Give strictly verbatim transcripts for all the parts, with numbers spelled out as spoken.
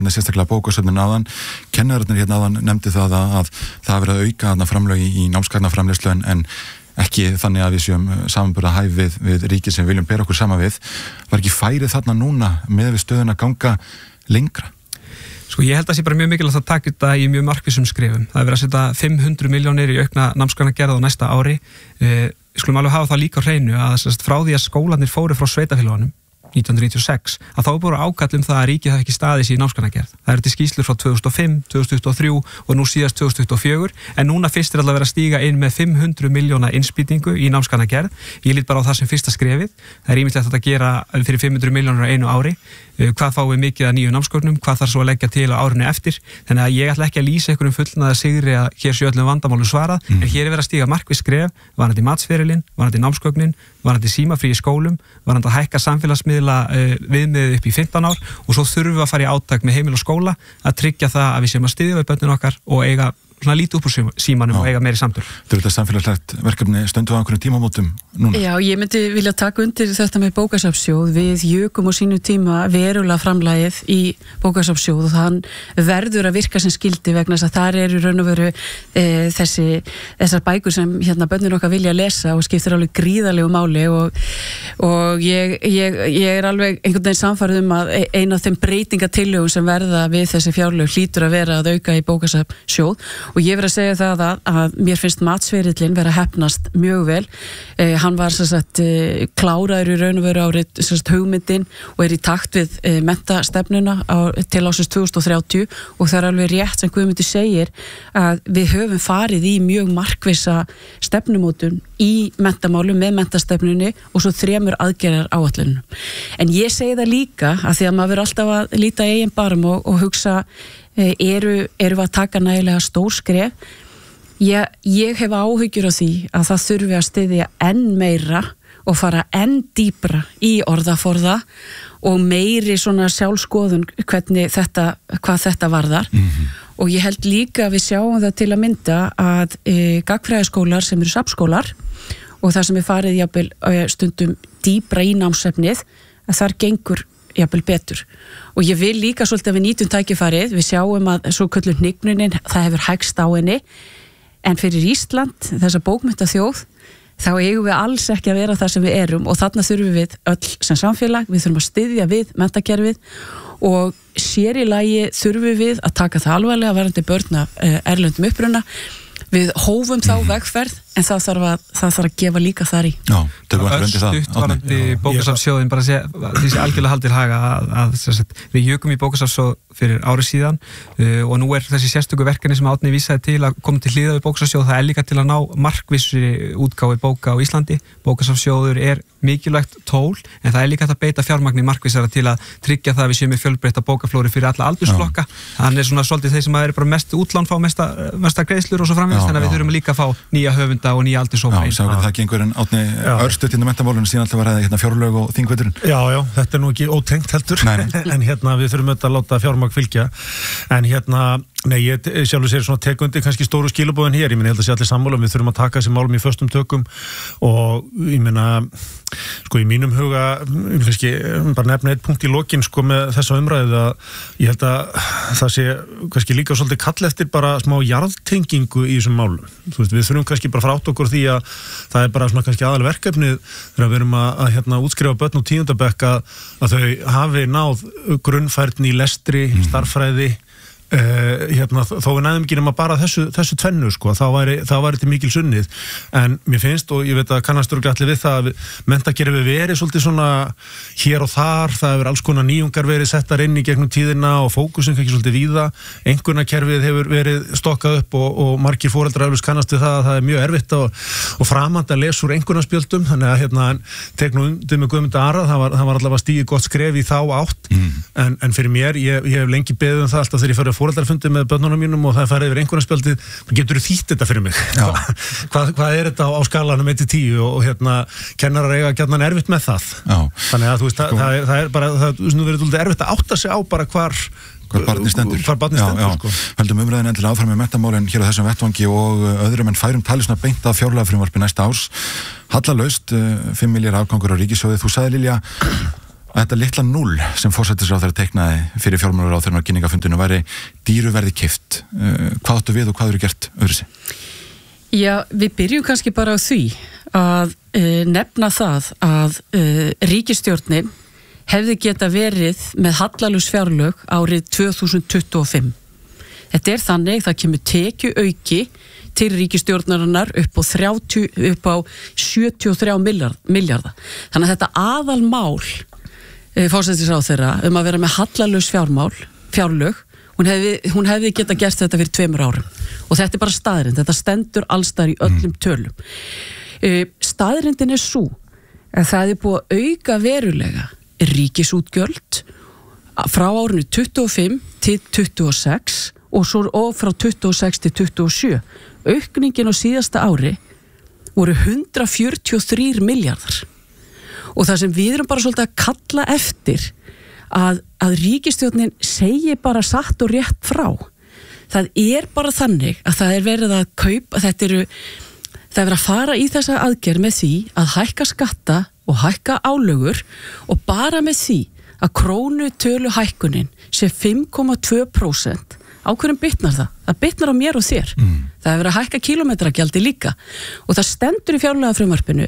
sérstaklega bókasöfnin áðan, kennararnir hérna áðan nefndi það að, að það hafi verið að auka þarna framlög í, í námsgagnaframleiðslu en, en ekki þannig að við séum samanburða hæf við, við ríkið sem við viljum bera okkur saman við. Var ekki færið þarna núna með við stöðuna ganga lengra? Sko ég held að það sé bara mjög mikilvægt að taka þetta í mjög markvissum skrefum. Það er verið að setja fimm hundruð milljónir í aukna námsgagnagerð á næsta ári. Við skulum alveg hafa það líka á hreinu að frá því að skólarnir fóru frá sveitarfélögunum nítján hundruð níutíu og sex, að þá er búið ákall um það að ríkið hafi ekki staðið sér í námsgagnagerð. Það eru til skýrslur frá tvö þúsund og fimm, tvö þúsund tuttugu og þrjú og nú síðast tvö þúsund tuttugu og fjögur, en núna fyrst er alltaf verið að stíga inn með fimm hundruð milljóna innspýtingu í námsgagnagerð. Ég lít bara á það sem fyrsta skrefið. Það er ýmislegt að gera fyrir fimm hundruð milljónir á einu ári. Hvað fáum við mikið að nýju námsgögnum, hvað þarf svo að leggja til á árinu eftir. Þannig að ég ætla ekki að lýsa einhverjum fullnaða sigri að hér sé öllum vandamálum svarað, mm. en hér er verið að stíga markviss skref, varðandi matsferilinn, varðandi námsgögnin, varðandi símafrí í skólum, varðandi að hækka samfélagsmiðla uh, viðmiðið upp í fimmtán ár og svo þurfum við að fara í átak með heimil og skóla að tryggja það að við séum að styðja við börnin okkar og eiga svona lítið upp úr símanum og eiga meiri samtöl. Þetta er þetta samfélagslegt verkefni stöndu á einhverjum tímamótum núna? Já, ég myndi vilja taka undir þetta með bókasafnssjóð. Við jukum á sínu tíma verulega framlagið í bókasafnssjóð og þann verður að virka sem skildi vegna þess að þar eru raun og veru e, þessi, þessar bækur sem hérna börnin okkar vilja lesa og skiptir alveg gríðarlegu máli og, og ég, ég, ég er alveg einhvern veginn samfærð um að eina af þeim breytingatillögum sem verða við þessi fjárlög hlýtur að vera að auka í bókasafnssjóð. Og ég verið að segja það að, að mér finnst matsferillinn vera heppnast mjög vel. Eh, hann var sem sagt eh, kláraður í raun og veru árið sem sagt hugmyndin og er í takt við eh, menntastefnuna á, til ásins tvö þúsund og þrjátíu og það er alveg rétt sem Guðmundur segir að við höfum farið í mjög markvissa stefnumótun í mentamálum með mentastefnunni og svo þremur aðgerðar áætlunum. En ég segi það líka að því að maður verður alltaf að líta í eigin barm og, og hugsa eru, eru við að taka nægilega stór skref. Ég, ég hef áhyggjur á því að það þurfi að styðja enn meira og fara enn dýpra í orðaforða og meiri svona sjálfskoðun hvernig þetta, hvað þetta varðar. Mm-hmm. Og ég held líka að við sjáum það til að mynda að e, gagnfræðaskólar sem eru safnskólar og það sem er farið jafnvel e, stundum dýpra í námsefnið að þar gengur jafnvel betur. Og ég vil líka svolítið að við nýtum tækifærið, við sjáum að svo köllum hnignunin, það hefur hægst á henni, en fyrir Ísland, þessa bókmenntaþjóð, þá eigum við alls ekki að vera þar sem við erum og þarna þurfum við öll sem samfélag, við þurfum að styðja við menntakerfið og sér í lagi þurfum við að taka það alvarlega varðandi börn af erlendum uppruna. Við hófum þá vegferð en það þarf að, það þarf að gefa líka þar í. Já, það var öll stuttvarandi bókasafnssjóðin bara sé, því sé algjörlega haldið haga að, að, að við jökum í bókasafnssjóð fyrir ári síðan uh, og nú er þessi sérstöku verkefni sem Árni vísaði til að koma til hliða við bókasafnssjóð, það er líka til að ná markvissri útgáfu bóka á Íslandi. Bókasafnssjóður er mikilvægt tól en það er líka að beita fjármagni markvissara til að tryggja það að við séum með fjölbreytta bókaflóri fyrir alla aldursflokka. Þannig er svona svolítið þeir sem er bara mest útlán fá mesta, mesta greiðslur og svo framvegis, þannig að við þurfum líka að fá nýja höfunda og nýja aldurshópa. Já, sagði það gengur en Árni örstutt inn á menntamálunum síðan alltaf var það hérna fjárlög og þingveiturinn. Já, já, þetta er nú ekki ótengt heldur, en hérna við þurfum auðvitað að láta fjármagn fylgja, en hérna nei, ég sjálfur sér svona tekundi kannski stóru skilabóðin hér, ég meina, ég held að sé allir sammála, við þurfum að taka þessi málum í föstum tökum og ég meina, sko í mínum huga, kannski bara nefna eitt punkt í lokin, sko með þessa umræðu að ég held að það sé kannski líka svolítið kall eftir bara smá jarðtengingu í þessum málum. Þú veist, við þurfum kannski bara frátt okkur því að það er bara svona kannski aðal verkefnið þegar við erum að, að hérna útskrifa börn og tíundabekk að, að þau hafi náð grunnfærni í lestri, mm. starffræði, Uh, hérna, þó við næðum ekki nema bara þessu, þessu tvennu sko, þá væri, þá væri til mikil sunnið, en mér finnst og ég veit að kannast eru allir við það að menntakerfi verið svolítið svona hér og þar, það hefur alls konar nýjungar verið settar inn í gegnum tíðina og fókusin ekki svolítið víða, einhvernakerfið hefur verið stokkað upp og, og margir foreldrar alveg kannast við það að það er mjög erfitt og, og framand að lesa úr einhvernaspjöldum, þannig að hérna, teknum undir með Guðmund Ara, það var, það var allavega stigið gott skref í þá átt, mm. en, en fyrir mér, ég, ég hef lengi beðið um það alltaf þegar ég farið foreldrafundi með börnunum mínum og það farið yfir einhvernaspjaldið, getur þú þýtt þetta fyrir mig? hvað, hvað er þetta á, á skalanum eitt til tíu og, og hérna kennarar eiga gjarnan erfitt með það. Já. Þannig að þú veist, það, það, er, það er bara, það er verið erfitt að átta sig á bara hvar hvar barnið stendur. Hvar barnið stendur, já, já. Sko. Höldum umræðin endilega áfram með menntamálin hér á þessum vettvangi og öðrum en færum tali svona beint af fjárlagafrumvarpi næsta árs. Hallalaust, fimm milljarðar afgangur á ríkissjóði. Þú sagði, Lilja, að þetta litla núll sem forsætisráðherra teiknaði fyrir fjármálaráðherra á kynningafundinu væri dýru verði keypt. Hvað áttu við og hvað eru gert öðru sig? Já, við byrjum kannski bara á því að uh, nefna það að uh, ríkisstjórnin hefði geta verið með hallalus fjárlög árið tvö þúsund tuttugu og fimm. Þetta er þannig, það kemur tekju auki til ríkisstjórnarinnar upp á, þrjátíu, upp á sjötíu og þrjá milljarða. Þannig að þetta aðalmál uh, forsætisráðherra um að vera með hallalus fjármál, fjárlög, Hún hefði, hún hefði geta gert þetta fyrir tveimur árum og þetta er bara staðrind, þetta stendur allstar í öllum tölum. Uh, staðrindin er svo að það er búið að auka verulega ríkisútgjöld frá árinu tuttugu og fimm til tuttugu og sex og svo og frá tuttugu og sex til tuttugu og sjö. Aukningin á síðasta ári voru hundrað fjörutíu og þrír milljarðar og það sem við erum bara svolítið að kalla eftir Að, að ríkisstjórnin segi bara satt og rétt frá. Það er bara þannig að það er verið að kaupa, þetta eru, það er verið að fara í þessa aðgerð með því að hækka skatta og hækka álögur og bara með því að krónutölu hækkunin sé fimm komma tvö prósent. Á hverjum bitnar það? Það bitnar á mér og þér. Mm. Það er verið að hækka kílómetragjaldi líka og það stendur í fjárlagafrumvarpinu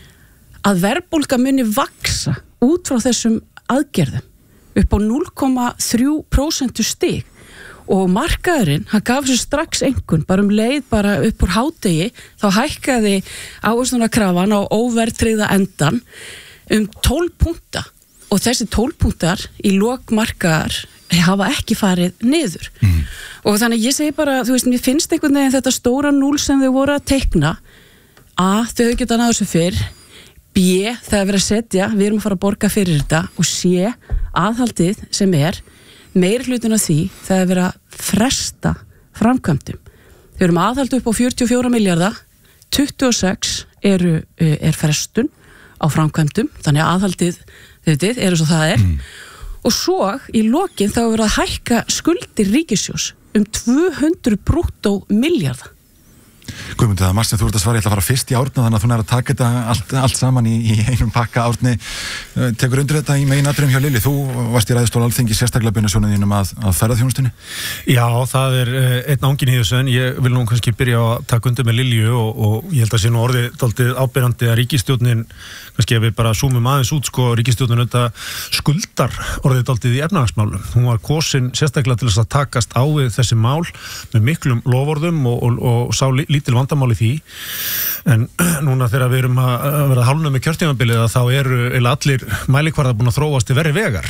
að verðbólga muni vaksa út frá þessum aðgerðum upp á núll komma þrjú prósent stig og markaðurinn, hann gaf sér strax einhvern, bara um leið bara upp úr hádegi, þá hækkaði ávöxtunarkrafan á óverðtryggða endan um tólf punkta og þessi tólf punktar í lok markaðar hafa ekki farið niður. Mm. Og þannig ég segi bara, þú veist, mér finnst einhvern veginn þetta stóra núll sem þau voru að teikna A, þau geta náðu þessu fyrr B, það er verið að setja, við erum að fara að borga fyrir þetta og C, aðhaldið sem er, meiri hlutin af því, það er verið að fresta framkvæmdum. Við erum aðhald upp á fjörutíu og fjóra milljarða, tuttugu og sex eru, er frestun á framkvæmdum, þannig að aðhaldið, þetta eru svo það er. Mm. Og svo í lokin þá er verið að hækka skuldir ríkissjóðs um tvö hundruð brúttó milljarða. Guðmundur, það er margt sem þú ert að svara, ég ætla að fara fyrst í Árna þannig að þú nær að taka þetta allt, allt saman í, í einum pakka. Árni, tekur undir þetta í meginatriðum hjá Lilju, þú varst í ræðustól Alþingi sérstaklega beina sjónum þínum að, að ferðaþjónustunni? Já, það er einn ángin í þessu en ég vil nú kannski byrja að taka undir með Lilju og, og ég held að sé nú orðið dálítið áberandi að ríkisstjórnin, kannski ef við bara zoomum aðeins út, sko, ríkisstjórnin auðvitað skuldar orðið dálítið í efnahagsmálum. Hún var kosin sérstaklega til þess að takast á við þessi mál með miklum loforðum og, og, og sá lítil vandamál í því en núna þegar við erum að vera hálfnum með kjörtímabilið þá eru allir mælikvarðar búin að þróast til verri vegar.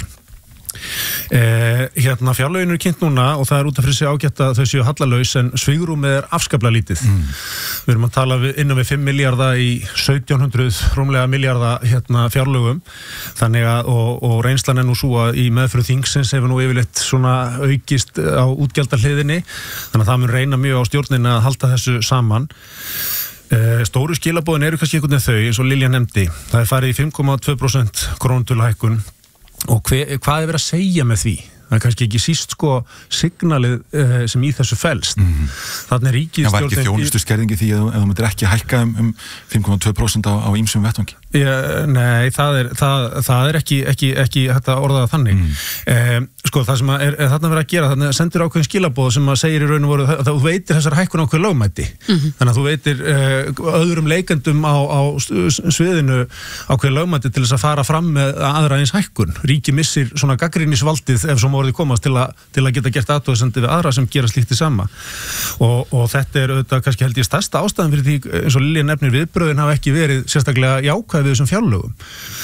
Eh, hérna fjárlögin eru kynnt núna og það er út af fyrir sig ágætt að þau séu hallalaus en svigrúmið er afskaplega lítið. Mm. Við erum að tala við, innan við fimm milljarða í sautján hundruð rúmlega milljarða hérna fjárlögum þannig að og, og reynslan er nú svo að í meðfyrir þingsins hefur nú yfirleitt svona aukist á útgjaldahliðinni þannig að það mun reyna mjög á stjórnin að halda þessu saman. Uh, stóru skilabóðin eru kannski einhvern veginn þau eins og Lilja nefndi, það er farið í fimm komma tvö prósent krónutöluhækkun og hver, hvað er verið að segja með því? Það er kannski ekki síst sko signalið uh, sem í þessu felst. Mm. Þannig er ríkisstjórnin... Það var ekki þjónustu skerðingi því að þú myndir ekki hækka um, um fimm komma tvö prósent á, á ýmsum vettvangi? Ja, nei, það er, það, það er ekki, ekki, ekki hægt að orða það þannig. Mm. Um, sko, það sem er, er þarna verið að gera, þannig að sendir ákveðin skilaboð sem að segir í raun og voru, það, þú veitir þessar hækkun ákveð lögmæti. Mm-hmm. Þannig að þú veitir uh, öðrum leikendum á, á sviðinu ákveð lögmæti til þess að fara fram með aðra eins hækkun. Ríki missir svona gagnrýnisvaldið ef svo orðið komast til að, til að geta gert athugasemdir við aðra sem gera slíkt í sama og, og þetta er auðvitað kannski held ég stærsta ástæðan fyrir því eins og Lilja nefnir viðbröðin hafa ekki verið sérstaklega jákvæð við þessum fjárlögum.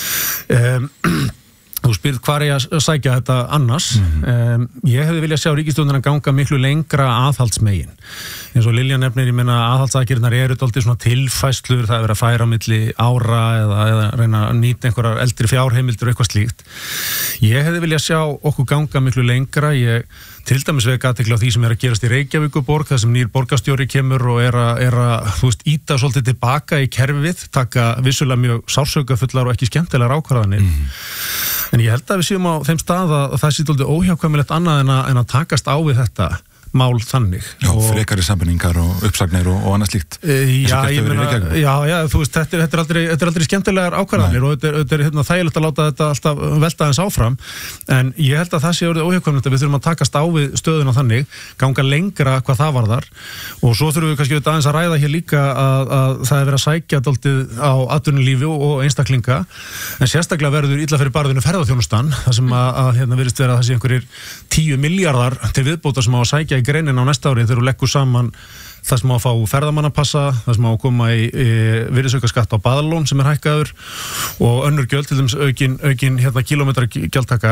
um, Þú spyrð hvað er að sækja þetta annars. Mm-hmm. um, ég hefði viljað sjá ríkisstjórnina ganga miklu lengra aðhaldsmegin. Eins og Lilja nefnir, ég meina aðhaldsaðgerðirnar eru dálítið svona tilfæslur, það er verið að færa á milli ára eða, eða reyna að nýta einhverjar eldri fjárheimildur eitthvað slíkt. Ég hefði viljað sjá okkur ganga miklu lengra. Ég til dæmis vek athygli á því sem er að gerast í Reykjavíkurborg, það sem nýr borgarstjóri kemur og er að, er að þú veist, íta svolítið tilbaka í kerfið, taka vissulega mjög sársökafullar og ekki skemmtilegar ákvarðanir. Mm. En ég held að við séum á þeim stað að það sé dálítið óhjákvæmilegt annað en að, en að takast á við þetta mál þannig. Já, frekari sammenningar og uppsagnir og, og annað slíkt. E, já, ég meina, já, já, þú veist, þetta er, þetta er aldrei, þetta er aldrei skemmtilegar ákvarðanir og þetta er, þetta er hérna, þægilegt að láta þetta alltaf velta aðeins áfram, en ég held að það sé orðið óhjákvæmilegt að við þurfum að takast á við stöðuna þannig, ganga lengra hvað það varðar og svo þurfum við kannski aðeins að ræða hér líka að, að það er verið að sækja dálítið á atvinnulífi og einstaklinga, en sérstaklega verður illa fyrir barðinu ferðaþjónustan, þar sem að, að hérna virðist vera að það sé einhverjir tíu milljarðar til viðbóta sem á að sækja í greinin á næsta ári þegar þú leggur saman það sem á að fá ferðamannapassa, það sem á að koma í, í virðisaukaskatt á baðalón sem er hækkaður og önnur gjöld til þess aukin, aukin hérna, kílómetra gjaldtaka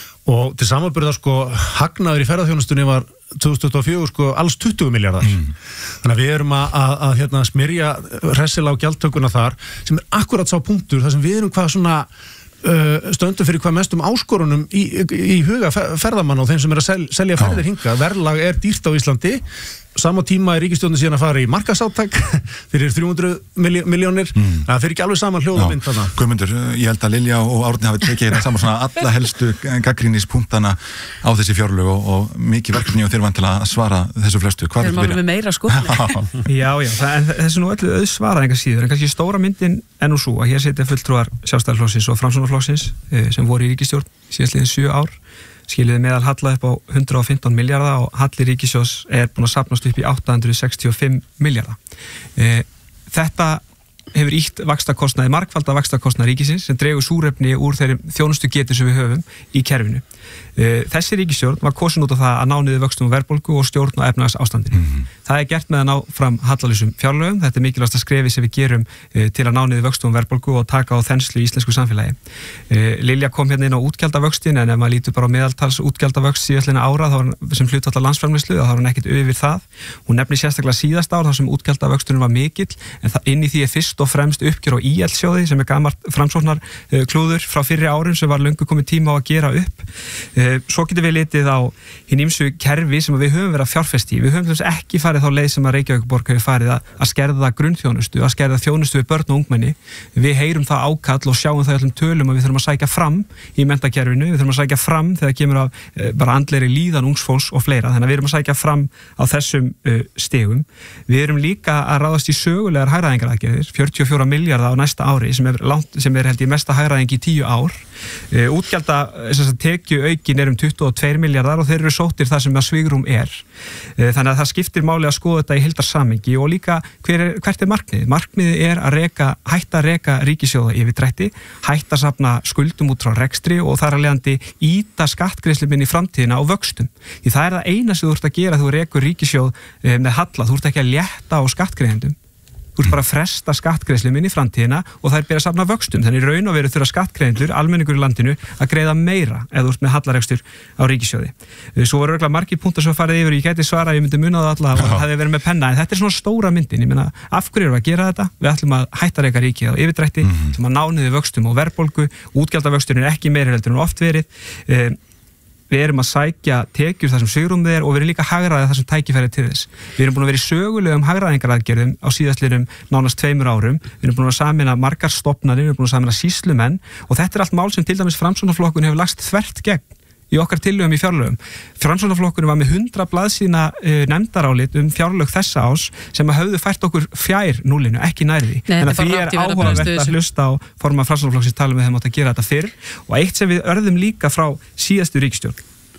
og til samanburðar sko hagnaður í ferðaþjónustunni var tvö þúsund tuttugu og fjögur sko alls tuttugu milljarðar mm. þannig að við erum að, að, að hérna, smyrja hressilega á gjaldtökuna þar sem er akkurat sá punktur þar sem við erum hvað svona stöndum fyrir hvað mestum áskorunum í, í huga ferðamann og þeim sem er að sel, selja ferðir hinga. Verðlag er dýrt á Íslandi, sama tíma er ríkisstjórnin síðan að fara í markaðsáttak fyrir þrjú hundruð miljónir mm. það fyrir ekki alveg saman hljóðabind þarna. Guðmundur, ég held að Lilja og Árni hafi tekið hérna saman svona alla helstu gagnrýnispunktana á þessi fjárlög og, og mikið verkefni og þeir vann til að svara þessu flestu. Hvað er þetta meira sko? Já, já, það, þessu nú öllu auðsvarað enga síður, en kannski stóra myndin er nú svo að hér setja fulltrúar Sjálfstæðisflokksins og Framsóknarflokksins sem voru í ríkisstjórn síðastliðin sjö ár skiliði meðal halla upp á hundrað og fimmtán milljarða og halli ríkissjóðs er búin að safnast upp í átta hundruð sextíu og fimm milljarða. E, þetta hefur ýtt vaxtakostnaði, margfalda vaxtakostnaði ríkisins sem dregur súrefni úr þeirri þjónustu getu sem við höfum í kerfinu. E, þessi ríkisstjórn var kosin út af það að ná niður vöxtum og verðbólgu og stjórn á efnahagsástandinu. Mm-hmm. Það er gert með að ná fram hallalausum fjárlögum. Þetta er mikilvægasta skrefi sem við gerum e, til að ná niður vöxtum og verðbólgu og taka á þenslu í íslensku samfélagi. E, Lilja kom hérna inn á útgjaldavöxtin en ef maður lítur bara á meðaltals útgjaldavöxt síðastliðna ára þá var sem hlutfall af landsframleiðslu þá var hann ekkert yfir það. Hún nefnir sérstaklega síðasta ár þar sem útgjaldavöxturinn var mikill en það, inn í því er fyrst og fremst uppgjör á í el-sjóði sem er gamalt framsóknar e, klúður frá fyrri árum sem var löngu komið tíma á að gera upp. E, svo getum við litið á hinn ýmsu kerfi sem við höfum verið að fjárfesta í. Við höfum þess ekki farið þá leið sem að Reykjavíkurborg hefur farið að, að skerða grunnþjónustu, að skerða þjónustu við börn og ungmenni. Við heyrum það ákall og sjáum það í öllum tölum að við þurfum að sækja fram í menntakerfinu, við þurfum að sækja fram þegar kemur af e, bara andlegri líðan ungs og fleira, þannig að við erum að sækja fram á þessum uh, stigum. Við erum líka að ráðast í sögulegar hagræðingaraðgerðir, fjörutíu og fjóra milljarða á næsta ári sem er, langt, sem er held ég mesta hagræðing í tíu ár. Uh, útgjalda tekju aukin er um tuttugu og tveir milljarðar og þeir eru sóttir þar sem að svigrúm er. Uh, þannig að það skiptir máli að skoða þetta í heildarsamhengi og líka hver er, hvert er markmiðið? Markmiðið er að reka, hætta að reka ríkissjóða yfirdrætti, hætta að safna skuldum út frá rekstri og þar að leiðandi íta skattgreiðslum inn í framtíðina á vöxtum. Því það er það eina sem þú ert að gera þú rekur ríkissjóð uh, með halla, þú ert ekki að létta á skattgreiðendum. Þú ert bara að fresta skattgreiðslum inn í framtíðina og það er byrjað að safna vöxtum. Þannig raun og veru þurfa skattgreiðendur, almenningur í landinu, að greiða meira ef þú ert með hallarekstur á ríkissjóði. Svo voru örugglega margir punktar sem farið yfir, ég gæti svara, ég myndi muna það alla og það hefði verið með penna, en þetta er svona stóra myndin. Ég meina, af hverju erum við að gera þetta? Við ætlum að hætta reka ríkið á yfirdrætti, mm-hmm. ætlum að ná niður vöxtum og verðbólgu, útgjaldavöxturinn er ekki meiri heldur en oft verið. Við erum að sækja tekjur þar sem svigrúmið er og við erum líka að hagræða þar sem tækifæri til þess. Við erum búin að vera í sögulegum hagræðingaraðgerðum á síðastliðnum nánast tveimur árum. Við erum búin að sameina margar stofnanir, við erum búin að sameina sýslumenn og þetta er allt mál sem til dæmis Framsóknarflokkurinn hefur lagst þvert gegn í okkar tillögum í fjárlögum. Framsóknarflokkurinn var með hundrað blaðsíðna uh, nefndarálit um fjárlög þessa ás sem að höfðu fært okkur fjær núlinu, ekki nærði. En því er áhugavert að hlusta á forma Framsóknarflokksins tala með þeim átt að gera þetta fyrr og eitt sem við örðum líka frá síðastu ríkisstjórn.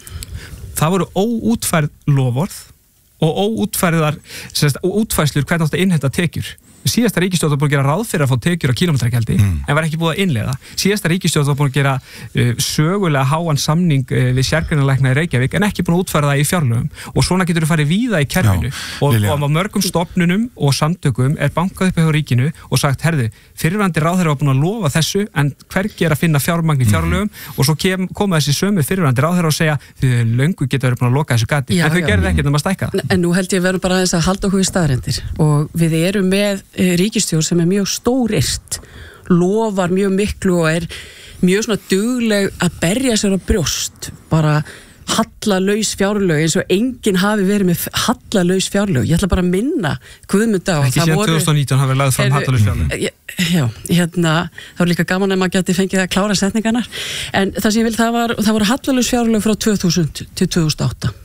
Það voru óútfærð loforð og óútfærðar útfærslur hvernig átt að innheimta tekjur. Síðasta ríkisstjórn var búin að gera ráð fyrir að fá tekjur á kílómetragjaldi mm. en var ekki búið að innleiða. Síðasta ríkisstjórn var búin að gera uh, sögulega háan samning uh, við sérgreinalækna í Reykjavík en ekki búin að útfæra það í fjárlögum og svona getur þú farið víða í kerfinu. Já, og, og á mörgum stofnunum og samtökum er bankað upp hjá ríkinu og sagt, herðu, fyrirverandi ráðherra var búin að lofa þessu en hvergi er að finna fjármagn í fjárlögum mm. og svo kem, koma þessi sömu fyrirverandi ráðherra og segja þau löngu geta verið búin að loka þessu gati já, en þau gerðu ekkert um að stækka það. En nú held ég verðum bara aðeins að halda okkur í staðreyndir og við erum með ríkisstjórn sem er mjög stóryrt, lofar mjög miklu og er mjög svona dugleg að berja sér á brjóst, bara hallalaus fjárlög eins og enginn hafi verið með hallalaus fjárlög. Ég ætla bara að minna Guðmund á ekki síðan tvö þúsund og nítján hafi verið lagð fram hallalaus fjárlög. Já, hérna það var líka gaman að maður geti fengið að klára setningarnar en það sem ég vil, það var það voru hallalaus fjárlög frá tvö þúsund til tvö þúsund og átta.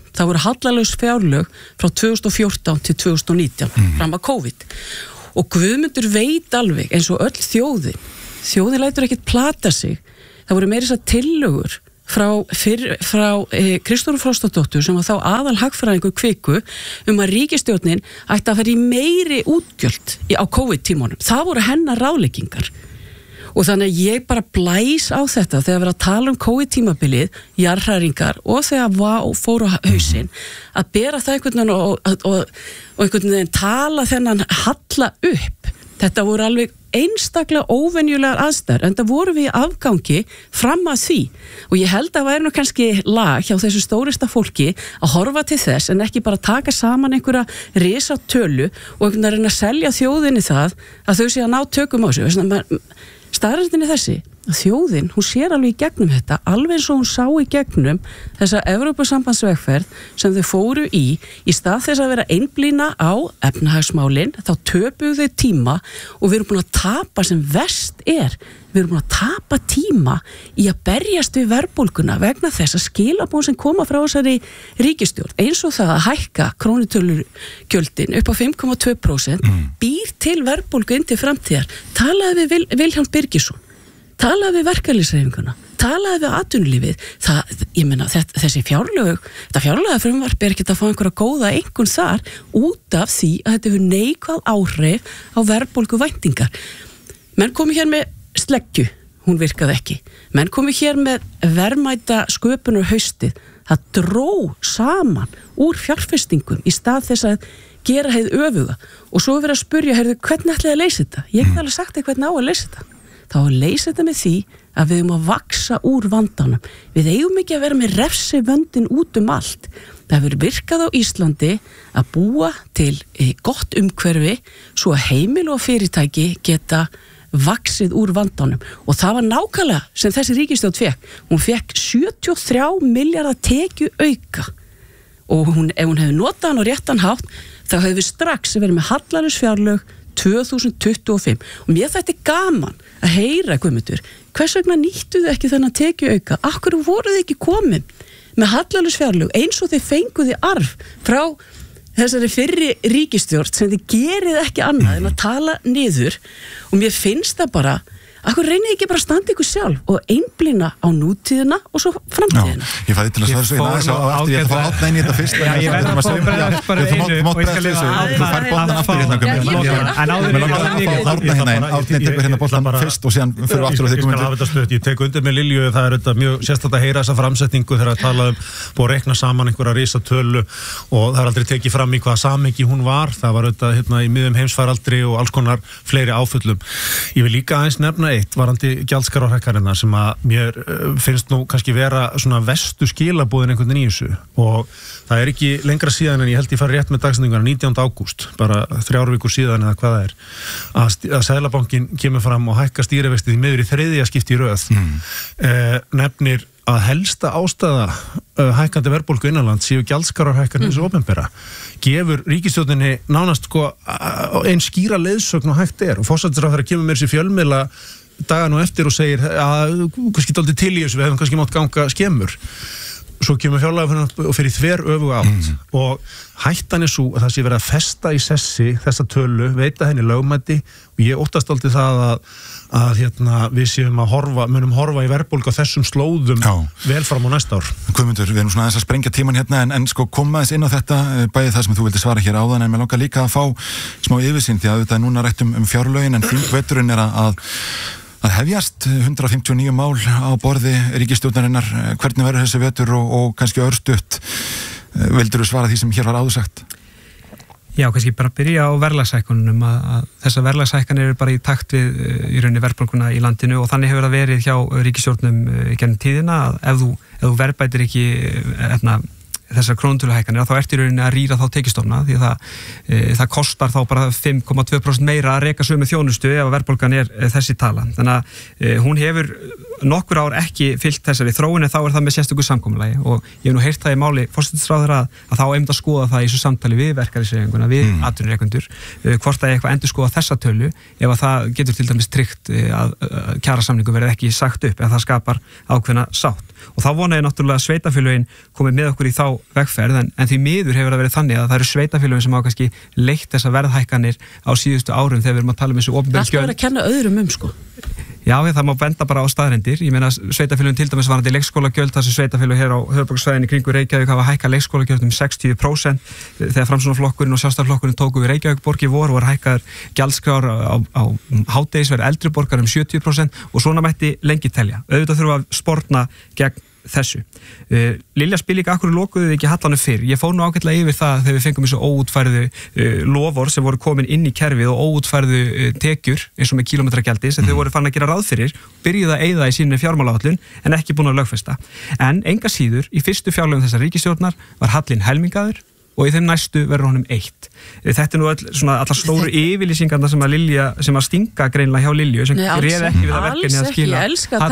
það voru hallalaus fjárlög frá tvö þúsund og fjórtán til tvö þúsund og nítján mm. fram að COVID og Guðmundur veit alveg eins og öll þjóðin þjóðin lætur ekkert plata sig, það voru meira þess að tillögur frá, fyrr, frá eh, Kristóru Frostadóttur sem var þá aðal hagfræðingur Kviku um að ríkisstjórnin ætti að fara í meiri útgjöld á COVID-tímanum, það voru hennar ráðleggingar. Og þannig að ég bara blæs á þetta þegar við erum að tala um COVID-tímabilið, jarðhræringar og þegar vá fór á hausinn að bera það einhvern veginn og, og, og, og einhvern veginn tala þennan halla upp. Þetta voru alveg einstaklega óvenjulegar aðstæður en það voru við í afgangi fram að því og ég held að væri nú kannski lag hjá þessu stórista fólki að horfa til þess en ekki bara taka saman einhverja risatölu og einhvern veginn að reyna að selja þjóðinni það að þau sé að ná tökum á sig. Staðreyndin er þessi að þjóðin, hún sér alveg í gegnum þetta alveg eins og hún sá í gegnum þessa Evrópusambandsvegferð sem þau fóru í í stað þess að vera einblína á efnahagsmálin þá töpuðu þau tíma og við erum búin að tapa sem verst er við erum búin að tapa tíma í að berjast við verðbólguna vegna þess að skilabón sem koma frá þessari ríkisstjórn eins og það að hækka krónutölugjöldin upp á fimm komma tvö prósent mm. býr til verðbólgu inn til framtíðar. Talaði við Vil, Vilhjálm Birgisson talaði við verkalýðshreyfinguna, talaði við atvinnulífið, það, ég meina þessi fjárlög, þetta fjárlöga frumvarp er ekki að fá einhverja góða einhvern þar út af því að þetta hefur neikvæð áhrif á verðbólgu væntingar. Menn komi hér með sleggju, hún virkaði ekki. Menn komi hér með verðmæta sköpunar haustið, það dró saman úr fjárfestingum í stað þess að gera heið öfuga og svo verið að spurja, heyrðu, hvernig ætlaði að leysa þetta? Ég hef alveg sagt þér hvernig á að leysa þetta. Þá að leysa þetta með því að við erum að vaksa úr vandanum. Við eigum ekki að vera með refsi vöndin út um allt. Það hefur virkað á Íslandi að búa til gott umhverfi svo að heimil og fyrirtæki geta vaksið úr vandanum. Og það var nákvæmlega sem þessi ríkisstjórn fekk. Hún fekk sjötíu og þrjá milljarða tekju auka. Og hún, ef hún hefði notað hann á réttan hátt, þá hefði við strax verið með hallærisfjárlög tvö þúsund tuttugu og fimm og mér þetta er gaman að heyra Guðmundur, hvers vegna nýttu þið ekki þennan tekju auka, akkur voru þið ekki komin með hallærisfjárlög eins og þið fenguð þið arf frá þessari fyrri ríkisstjórn sem þið gerið ekki annað en að tala niður og mér finnst það bara akkur reynið ekki bara að standa ykkur sjálf og einblína á nútíðina og svo framtíðina. Já, ég fæði til að svara svo í næs og aftur ég ætla að fá átna inn í þetta fyrst. Já, ég verði að fá bara einu og ég skal lifa að þú fær boltan aftur hérna en áður ég að fá átna hérna einn átni tekur hérna boltan fyrst og síðan fyrir aftur og þig komið. Ég skal hafa þetta stutt, ég tek undir með Lilju, það er auðvitað mjög sérstætt að heyra þessa framsetningu þegar að tala um búið að reikna saman einhverja risatölu og það er aldrei tekið fram í hvaða samhengi hún var, það var auðvitað hérna í miðjum heimsfaraldri og alls konar fleiri áföllum. Ég vil líka aðeins nefna eitt varandi gjaldskrárhækkanirnar sem að mér finnst nú kannski vera svona vestu skilabúðin einhvern veginn í þessu og það er ekki lengra síðan en ég held ég fari rétt með dagsendinguna nítjánda ágúst, bara þrjár vikur síðan eða hvað það er, að, að Seðlabankinn kemur fram og hækka stýrivextið í miður í þriðja skipti í röð mm. eh, nefnir að helsta ástæða uh, hækkandi verðbólgu innanland séu gjaldskrárhækkanir þessu opinbera gefur ríkisstjórninni nánast sko einn skýra leiðsögn og hægt er og forsætisráðherra kemur með þessi fjölmiðla dagan og eftir og segir að kannski dálítið til í þessu, við hefum kannski mátt ganga skemmur svo kemur fjárlagafrumvarp og fyrir þver öfuga átt mm. og hættan er svo að það sé verið að festa í sessi þessa tölu, veita henni lögmæti og ég óttast aldrei það að, að hérna, við séum að horfa, munum horfa í verðbólgu á þessum slóðum Já. Vel fram á næsta ár. Guðmundur, við erum svona aðeins að sprengja tíman hérna en, en sko koma aðeins inn á þetta bæði það sem þú vildi svara hér áðan en mér langar líka að fá smá yfirsýn því að þetta er núna rætt um, um fjárlögin en þingveturinn er að, að að hefjast hundrað fimmtíu og níu mál á borði ríkisstjórnarinnar, hvernig verður þessi vetur og, og kannski örstutt vildur þú svara því sem hér var áður sagt? Já, kannski bara byrja á verðlagshækkunum að, að þessar verðlagshækkanir eru bara í takt við í rauninni verðbólguna í landinu og þannig hefur það verið hjá ríkisstjórnum í gennum tíðina að ef þú, ef þú verðbætir ekki efna þessar krónutöluhækkanir þá ertu í rauninni að rýra þá tekjustofna því að það, e, það kostar þá bara fimm komma tvö prósent meira að reka sömu þjónustu ef verðbólgan er e, þessi tala. Þannig að e, hún hefur nokkur ár ekki fylgt þessari þróun en þá er það með sérstöku samkomulagi og ég hef nú heyrt það í máli forsætisráðherra að, að þá einmitt að skoða það í þessu samtali við verkalýðshreyfinguna, við mm. atvinnurekendur e, hvort að eitthvað endur skoða þessa tölu ef að það getur til dæmis tryggt e, að, að kjarasamningu verði ekki sagt upp en það skapar ákveðna sátt og þá vona ég náttúrulega að sveitarfélögin komið með okkur í þá vegferð en, en því miður hefur það verið þannig að það eru sveitafélögin sem á kannski leitt þessa verðhækkanir á síðustu árum þegar við erum að tala um þessu opinberu gjöld. Það er að kenna öðrum um sko. Já, það má benda bara á staðreyndir. Ég meina sveitafélögin til dæmis varandi leikskólagjöld þar sem sveitafélög hér á höfuðborgarsvæðinu í kringu Reykjavík hafa hækkað leikskólagjöld um sextíu prósent þegar Framsóknarflokkurinn og Sjálfstæðisflokkurinn tóku við Reykjavíkurborg í vor voru hækkaðar gjaldskrár á, á hádegisverð eldri borgar um sjötíu prósent og svona mætti lengi telja. Auðvitað þurfa að sporna gegn þessu. Uh, Lilja spil líka akkur lokuðu við ekki hallanum fyrr. Ég fór nú ágætlega yfir það þegar við fengum þessu óútfærðu uh, lofur sem voru komin inn í kerfið og óútfærðu uh, tekjur eins og með kílómetragjaldi sem mm. þau voru fann að gera ráð fyrir, byrjuðu að eyða í sínu fjármálaáætlun en ekki búin að lögfesta. En enga síður, í fyrstu fjárlögum þessar ríkisstjórnar var hallinn helmingaður og í þeim næstu verður honum eitt. Þetta er nú all, svona allar stóru yfirlýsingarna sem að Lilja, sem að stinga greinlega hjá Lilju sem réð ekki við að verkefni að skila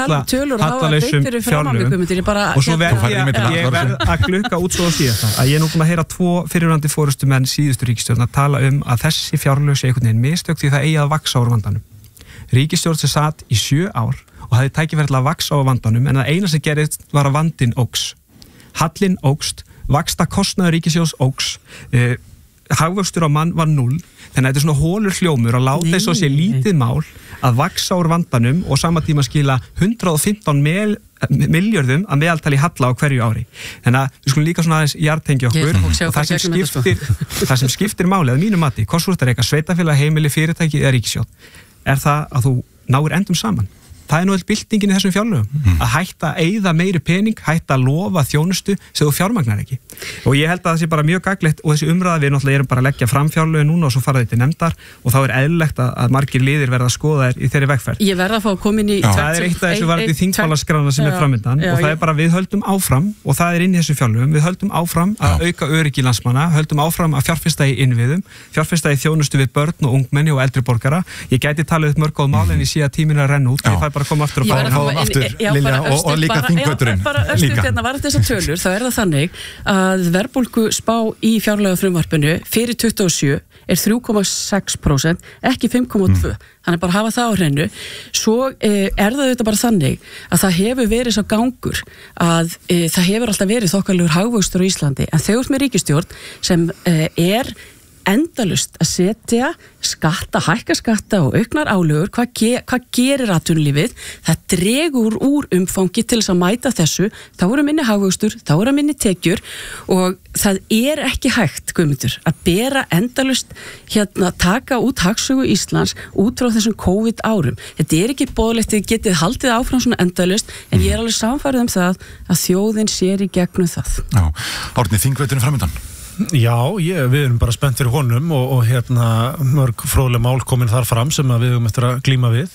hallalausum fjárlögum og svo verð ég, ég verð að glukka út svo að síða það að ég er nú búin að heyra tvo fyrirværandi forystumenn síðustu ríkisstjórn að tala um að þessi fjárlög sé einhvern veginn mistök því það eigi að vaxa úr vandanum. Ríkisstjórn sem satt í sjö ár og hafði tækifæri til að vaxa á vandanum en það eina sem gerist var að vandinn óx. Hallinn ógst, vaxta kostnaður ríkissjóðs óx, eh, hagvöxtur á mann var núll, þannig að þetta er svona hólur hljómur að láta þess að sé lítið mál að vaxa úr vandanum og sama tíma skila hundrað og fimmtán milljörðum að meðaltali halla á hverju ári. Þannig að við skulum líka svona aðeins jartengja okkur og það sem skiptir, það sem skiptir máli að mínu mati, hvort þú ert að reka sveitafélag, heimili, fyrirtæki eða ríkissjóð, er það að þú náir endum saman. Það er nú all byltingin í þessum fjárlögum mm. að hætta að eyða meiri pening, hætta að lofa þjónustu sem þú fjármagnar ekki. Og ég held að það sé bara mjög gagnlegt og þessi umræða við náttúrulega erum bara að leggja fram fjárlögin núna og svo fara þetta til nefndar og þá er eðlilegt að, að margir liðir verða að skoða þær í þeirri vegferð. Ég verða að fá að koma inn í Já. Það er eitt af þessu varðið þingmálaskrána sem er framöndan og það er bara við höldum áfram og það er inn í þessu fjárlögum, við höldum áfram að Já. auka öryggi landsmanna, höldum áfram að fjárfesta í innviðum, fjárfesta í þjónustu við börn og ungmenni og eldri borgara. Ég gæti talið upp mörg góð mál en ég sé að tíminn er að renna út. Ég fæ bara að koma aftur og fá fáum aftur, já, Lilja, og, og líka þingvöturinn. Já, bara östuð hérna var þessar tölur, þá er það þannig að verðbólgu spá í fjárlega frumvarpinu fyrir tuttugu og sjö er þrjú komma sex prósent, ekki fimm komma tvö. Mm. Þannig bara hafa það á hreinu. Svo eh, er það auðvitað bara þannig að það hefur verið svo gangur að eh, það hefur alltaf verið þokkalegur hagvöxtur á Íslandi, en þegar með ríkisstjórn sem eh, er endalust að setja skatta, hækka skatta og auknar álögur, hvað, ge hvað gerir atvinnulífið? Það dregur úr umfangi til þess að mæta þessu, þá eru minni hagvöxtur, þá eru minni tekjur og það er ekki hægt, Guðmundur, að bera endalust hérna, taka út hagsögu Íslands út frá þessum COVID árum. Þetta er ekki boðlegt, þið getið haldið áfram svona endalust, en ég er alveg samfærið um það að þjóðin sér í gegnum það. Já, Árni, þingveiturinn framöndan. Já, ég, við erum bara spennt fyrir honum og, og hérna mörg fróðleg mál komin þar fram sem að við höfum eftir að glíma við.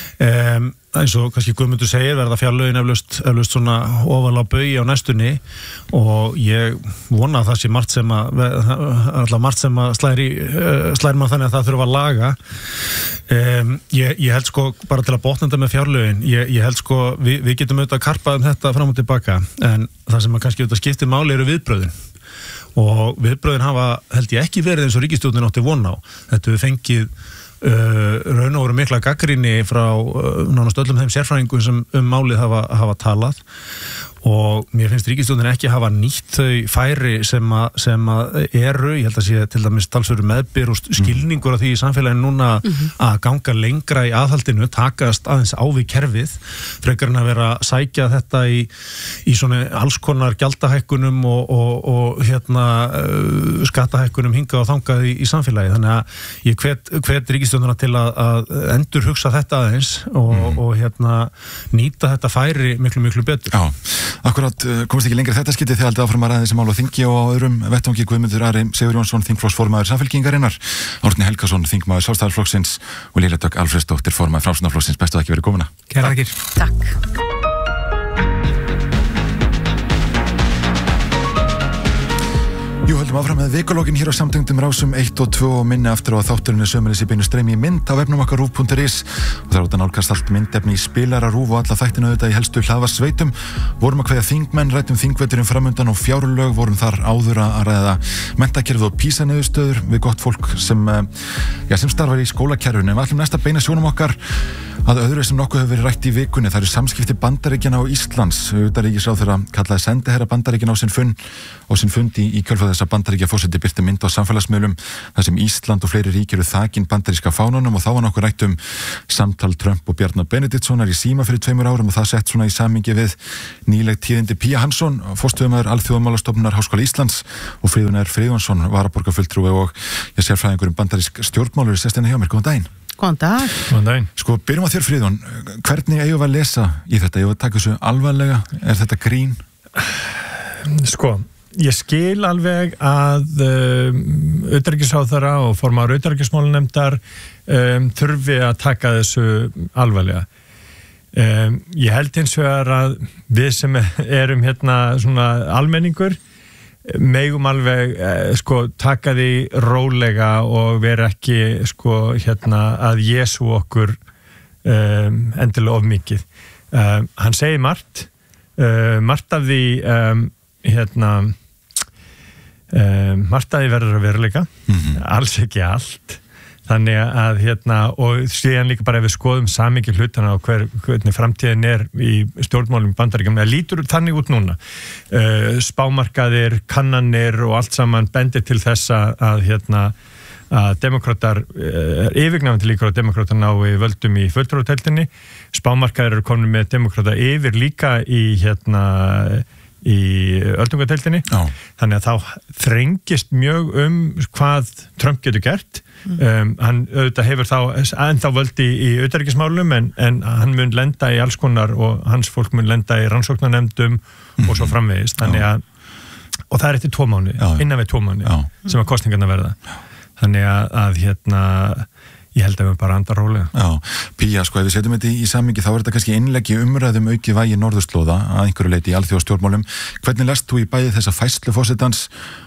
Um, eins og kannski Guðmundur segir verða fjárlögin eflaust, eflaust svona ofalega baugi á næstunni og ég vona að það sé margt sem að alltaf margt sem að slæri uh, slæri maður þannig að það þurfa að laga. Um, ég, ég held sko bara til að botna þetta með fjárlögin, ég, ég held sko við, við getum auðvitað að karpa um þetta fram og tilbaka en það sem að kannski auðvitað skiptir máli eru viðbröðin. Og viðbröðin hafa held ég ekki verið eins og ríkisstjórnin átti von á. Þetta við fengið uh, raun og veru mikla gagnrýni frá uh, nánast öllum þeim sérfræðingum sem um málið hafa, hafa talað og mér finnst ríkisstjórnin ekki hafa nýtt þau færi sem að, sem að eru, ég held að sé til dæmis talsverður meðbyr og skilningur af því í samfélaginu núna mm-hmm. að ganga lengra í aðhaldinu, takast aðeins á við kerfið, frekar en að vera að sækja þetta í, í svona alls konar gjaldahækkunum og, og, og hérna uh, skattahækkunum hingað og þangað í, í samfélagi, þannig að ég hvet, hvet ríkisstjórnina til að, að endur hugsa þetta aðeins og, mm. og hérna nýta þetta færi miklu miklu betur. Já. Akkurat komist ekki lengra þetta skipti þegar aldrei áfram að ræða þessi mál á þingi og á öðrum vettvangi. Guðmundur Ari Sigurjónsson, þingflokksformaður Samfylkingarinnar, Árni Helgason, þingmaður Sjálfstæðisflokksins og Lilja Dögg Alfreðsdóttir, formaður Framsóknarflokksins. Bestu að ekki verið komuna. Kærar þakkir. Takk. Jú, höldum höldum áfram með vikulókin hér á samtengdum rásum eitt og tvö og minni aftur á að þátturinn er sömuleiðis í beinu streymi í mynd á vefnum okkar rúv punktur is og það er út að nálgast allt myndefni í spilara rúv og alla þættina auðvitað í helstu hlaðvarpssveitum. Vorum að kveðja þingmenn, ræddum þingveturinn framundan og fjárlög, vorum þar áður að ræða menntakerfið og PISA-niðurstöður við gott fólk sem, ja, sem starfar í skólakerfinu. Við ætlum næst að beina sjónum okkar að öðru sem nokkuð hefur verið rætt í vikunni. Það eru samskipti Bandaríkjanna og Íslands. Utanríkisráðherra kallaði sendiherra Bandaríkjanna á sinn fund á sinn fund í, í kjölfar þess að Bandaríkjaforseti birti mynd á samfélagsmiðlum þar sem Ísland og fleiri ríki eru þakin bandaríska fánanum og þá var nokkuð rætt um samtal Trump og Bjarna Benediktssonar í síma fyrir tveimur árum og það sett svona í samhengi við nýleg tíðindi. Pía Hansson, forstöðumaður Alþjóðamálastofnunar Háskóla Íslands og Friðunar Friðjónsson, varaborgarfulltrúi og ég sérfræðingur um bandarísk stjórnmálur í sestina hjá mér. Góðan daginn. Góðan dag. Góðan daginn. Sko, byrjum á þér Friðjón, hvernig eigum við að lesa í þetta? Eigum við að taka þessu alvarlega? Er þetta grín? Sko, ég skil alveg að um, utanríkisráðherra og formaður utanríkismálanefndar um, þurfi að taka þessu alvarlega. Um, ég held hins vegar að við sem erum hérna svona almenningur megum alveg eh, sko taka því rólega og vera ekki sko hérna að Jesú okkur um, endilega of mikið. Um, hann segir margt, uh, margt af því um, hérna um, margt af því verður að veruleika, mm-hmm. alls ekki allt. Þannig að hérna, og síðan líka bara ef við skoðum samhengi hlutana og hver, hvernig framtíðin er í stjórnmálum í Bandaríkjunum, það lítur þannig út núna. Uh, spámarkaðir, kannanir og allt saman bendir til þess að hérna, að demokratar, uh, yfirgnæfandi líkur á demokratar nái völdum í fulltrúadeildinni. Spámarkaðir eru komin með demokrata yfir líka í hérna í öldungadeildinni. Já. Þannig að þá þrengist mjög um hvað Trump getur gert. Um, hann auðvitað hefur þá ennþá völdi í, í utanríkismálum en, en hann mun lenda í alls konar og hans fólk mun lenda í rannsóknarnefndum mm-hmm. og svo framvegis. Þannig að, og það er eftir tvo mánuði, innan við tvo mánuði sem að kosningarna verða. Já. Þannig að, að hérna ég held að við bara andar rólega. Já, Pía, sko, ef við setjum þetta í, í samhengi þá er þetta kannski innleggi umræðum aukið vægi norðurslóða að einhverju leiti í alþjóðastjórnmálum. Hvernig lest þú í bæði þessa færslu forsetans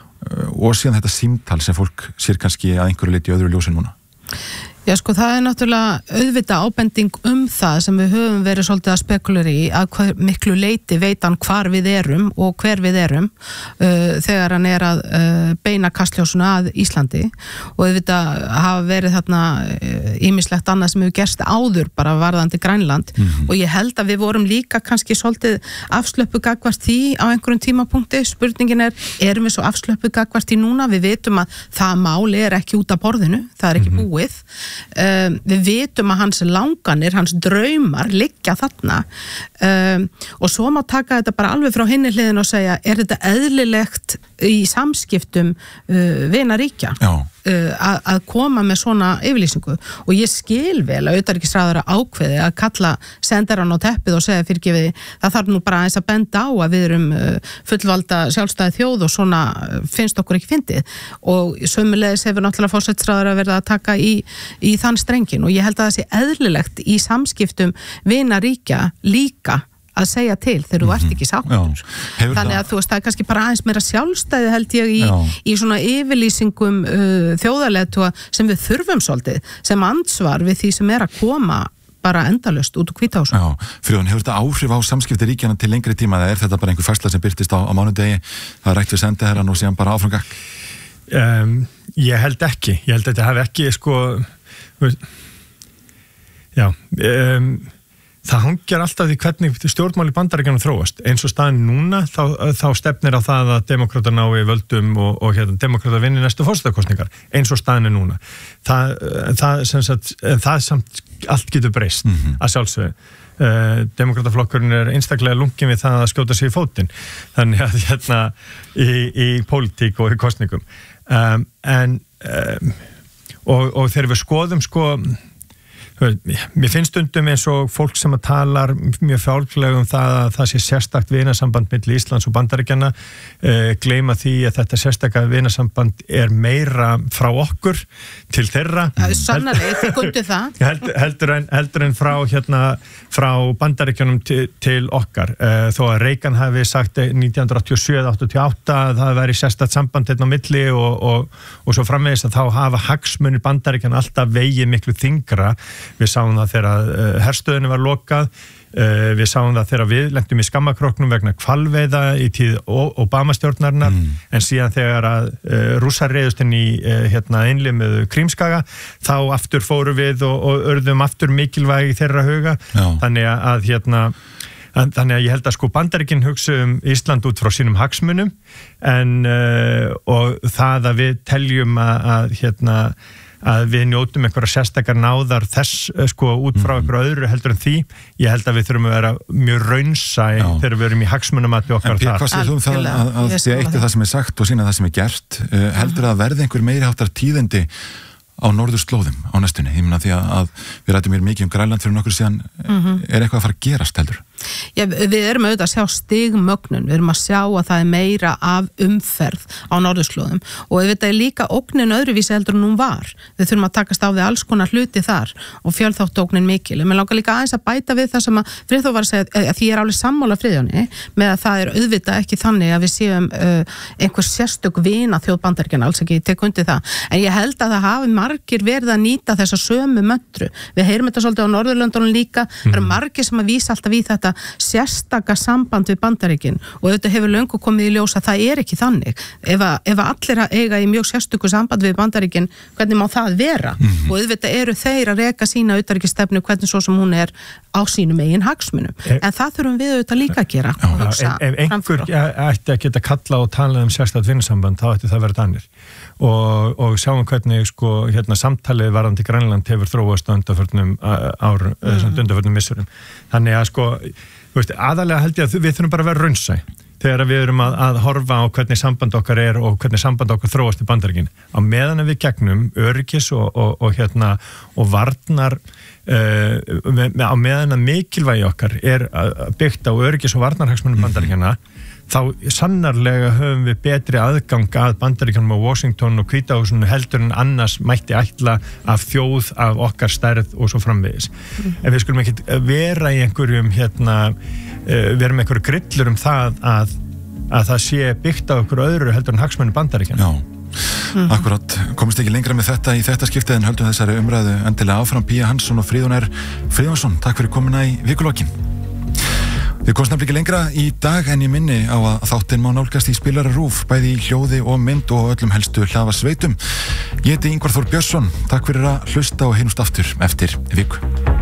og síðan þetta símtal sem fólk sér kannski að einhverju leiti í öðru ljósi núna? Já, sko, það er náttúrulega auðvitað ábending um það sem við höfum verið svolítið að spekulera í að hver, miklu leiti veit hann hvar við erum og hver við erum uh, þegar hann er að uh, beina kastljósuna að Íslandi og auðvitað hafa verið þarna ýmislegt uh, annað sem hefur gerst áður bara varðandi Grænland mm-hmm. og ég held að við vorum líka kannski svolítið afslöppu gagvart því á einhverjum tímapunkti. Spurningin er, erum við svo afslöppu gagvart því núna? Við vitum að það mál er ekki út af borðinu, það er ekki mm-hmm. búið. Um, við vitum að hans langanir, hans draumar liggja þarna um, og svo má taka þetta bara alveg frá hinni hliðin og segja, er þetta eðlilegt í samskiptum uh, vinaríkja uh, að, að koma með svona yfirlýsingu og ég skil vel að utanríkisráðherra ákveði að kalla sendarann á teppið og segja fyrirgefiði, það þarf nú bara aðeins að benda á að við erum uh, fullvalda sjálfstæði þjóð og svona finnst okkur ekki fyndið og sömulegis hefur náttúrulega forsætisráðherra verið að taka í í þann strengin og ég held að það sé eðlilegt í samskiptum vinaríkja líka að segja til þegar þú ert ekki sáttur. Þannig að þú veist, það er kannski bara aðeins meira sjálfstæði held ég í, í svona yfirlýsingum uh, þjóðarleiðtoga sem við þurfum svolítið, sem ansvar við því sem er að koma bara endalaust út úr Hvíta húsinu. Já, Friðjón, hefur þetta áhrif á samskipti ríkjana til lengri tíma eða er þetta bara einhver færsla sem birtist á, á mánudegi, það er rætt við sendiherrann og síðan bara áframgang? Um, ég held ekki, ég held að þetta hafi ekki sko, já, um, það hangjar alltaf því hvernig stjórnmál í Bandaríkjunum þróast. Eins og staðan núna, þá, þá stefnir á það að demókratar nái völdum og, og hérna, demókratar vinni næstu forsetakosningar. Eins og staðan er núna. Það, það, sem sagt, það samt allt getur breyst mm-hmm. að sjálfsögðu. Uh, Demókrataflokkurinn er einstaklega lungin við það að skjóta sig í fótinn. Þannig að hérna í, í pólitík og í kosningum. Um, en um, og, og þegar við skoðum sko mér finnst stundum eins og fólk sem að talar mjög fjálglega um það að það sé sérstakt vinasamband milli Íslands og Bandaríkjanna uh, gleyma því að þetta sérstakka vinasamband er meira frá okkur til þeirra Það er sannarlega, þið kundu það Held, heldur, en, heldur en frá hérna frá Bandaríkjunum til, til okkar uh, þó að Reagan hafi sagt nítján hundruð áttatíu og sjö til áttatíu og átta að það væri sérstakt samband hérna á milli og, og, og svo framvegis að þá hafa hagsmunir Bandaríkjanna alltaf vegið miklu þyngra. Við sáum það þegar uh, herstöðinu var lokað, uh, við sáum það þegar við lentum í skammakróknum vegna hvalveiða í tíð Obama-stjórnarinnar, mm. en síðan þegar að uh, rússar reiðust inn í uh, hérna, innlimuðu Krímskaga, þá aftur fóru við og, og urðum aftur mikilvægi þeirra huga, Já. þannig að hérna Þannig að ég held að sko Bandaríkin hugsa um Ísland út frá sínum hagsmunum en uh, og það að við teljum að, að hérna að við njótum einhverja sérstakar náðar þess sko út frá einhverju öðru heldur en því, ég held að við þurfum að vera mjög raunsæ þegar við erum í hagsmunamati okkar þar. En hvað séð þú um það að, að því eitt er það sem er sagt og sína það sem er gert, uh, heldur að verði einhver meiri háttar tíðindi á norðurslóðum á næstunni, ég meina því að, að við rætum mér mikið um Grænland fyrir nokkur síðan, mm-hmm. er eitthvað að fara að gerast heldur? Já, við erum auðvitað að sjá stigmögnun, við erum að sjá að það er meira af umferð á norðurslóðum og auðvitað er líka ógnin öðruvísi heldur en hún var. Við þurfum að takast á við alls konar hluti þar og fjölþáttógnin mikil. Mér langar líka aðeins að bæta við það sem að Friðþór var að segja, að því ég er alveg sammála Friðjóni með að það er auðvitað ekki þannig að við séum uh, einhver sérstök vina þjóð Bandaríkjanna, alls ekki, ég tek undir það. En ég held að það hafi margir verið að nýta þessa sömu möntru. Við heyrum þetta svolítið á Norðurlöndunum líka, það mm. eru margir sem að vísa alltaf í þetta sérstaka samband við Bandaríkin og þetta hefur löngu komið í ljós að það er ekki þannig. Ef að, ef að allir eiga í mjög sérstöku samband við Bandaríkin, hvernig má það vera? Mm-hmm. Og auðvitað eru þeir að reka sína utanríkisstefnu hvernig svo sem hún er á sínum eigin hagsmunum. E en það þurfum við auðvitað líka að gera. Já, ef, ef einhver ætti að geta kalla og tala um sérstakt vinnusamband, þá ætti það verið Danir. Og, og sjáum hvernig sko, hérna, samtalið varðandi Grænland hefur þróast á undanförnum ár, mm. undanförnum missurum. Þannig að sko, veist, aðalega held ég að við þurfum bara að vera raunsæ þegar við erum að, að horfa á hvernig samband okkar er og hvernig samband okkar þróast í Bandaríkin. Á meðan við gegnum öryggis og, og, og, hérna, og varnar uh, á meðan að mikilvægi okkar er byggt á öryggis og varnarhagsmunum Bandaríkjanna, þá sannarlega höfum við betri aðgang að Bandaríkjanum á Washington og Hvítahúsinu heldur en annars mætti ætla af þjóð af okkar stærð og svo framvegis. Mm. En við skulum ekki vera í einhverjum hérna, uh, vera með einhverju grillur um það að, að það sé byggt á einhverju öðru heldur en hagsmunum Bandaríkjanum. Já, mm. akkurat. Komist ekki lengra með þetta í þetta skiptið en höldum þessari umræðu endilega áfram. Pía Hansson og Friðjón R. Friðjónsson, takk fyrir komuna í vikulokkin. Við komst nefnilega ekki lengra í dag en ég minni á að þáttinn má nálgast í Spilara RÚV, bæði í hljóði og mynd og öllum helstu hlaðvarpssveitum. Ég heiti Ingvar Þór Björnsson, takk fyrir að hlusta og heyrumst aftur eftir viku.